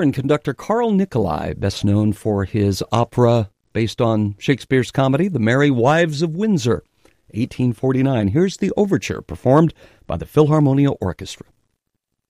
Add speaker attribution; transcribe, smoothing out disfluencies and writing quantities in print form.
Speaker 1: composer and conductor Carl Nicolai, best known for his opera based on Shakespeare's comedy, The Merry Wives of Windsor, 1849. Here's the overture performed by the Philharmonia Orchestra.